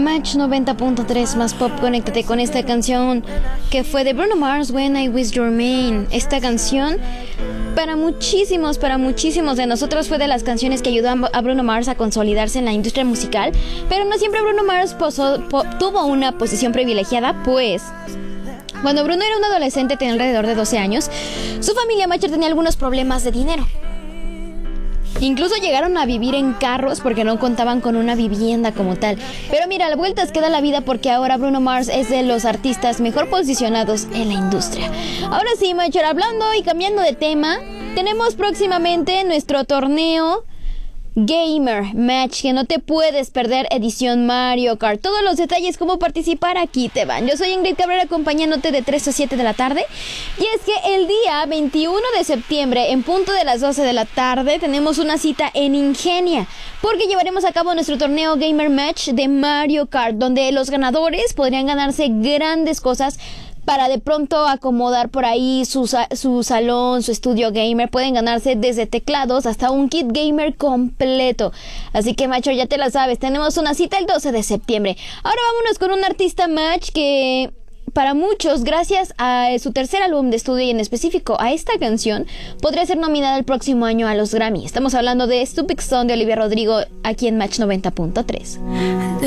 Match 90.3 más pop, conéctate con esta canción que fue de Bruno Mars, When I Was Your Man. Esta canción para muchísimos de nosotros fue de las canciones que ayudó a Bruno Mars a consolidarse en la industria musical, pero no siempre Bruno Mars tuvo una posición privilegiada, pues cuando Bruno era un adolescente, tenía alrededor de 12 años, su familia Matcher tenía algunos problemas de dinero. Incluso llegaron a vivir en carros porque no contaban con una vivienda como tal. Pero mira, la vueltas que da la vida, porque ahora Bruno Mars es de los artistas mejor posicionados en la industria. Ahora sí, Matcher, hablando y cambiando de tema, tenemos próximamente nuestro torneo Gamer Match, que no te puedes perder, edición Mario Kart. Todos los detalles, cómo participar, aquí te van. Yo soy Ingrid Cabrera, acompañándote de 3 a 7 de la tarde. Y es que el día 21 de septiembre, en punto de las 12 de la tarde, tenemos una cita en Ingenia, porque llevaremos a cabo nuestro torneo Gamer Match de Mario Kart, donde los ganadores podrían ganarse grandes cosas para de pronto acomodar por ahí su salón, su estudio gamer. Pueden ganarse desde teclados hasta un kit gamer completo. Así que, Macho, ya te la sabes, tenemos una cita el 12 de septiembre. Ahora vámonos con un artista, Match, que para muchos, gracias a su tercer álbum de estudio y en específico a esta canción, podría ser nominada el próximo año a los Grammy. Estamos hablando de Stupid Stone de Olivia Rodrigo, aquí en Match 90.3.